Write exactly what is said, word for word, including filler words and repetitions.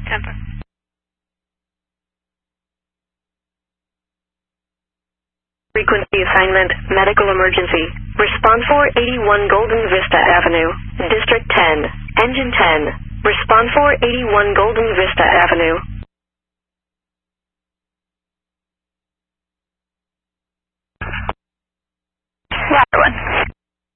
Tampa. Frequency assignment, medical emergency. Response four eighty-one Golden Vista Avenue, District ten, Engine ten. Response four eighty-one Golden Vista Avenue. Ladder one.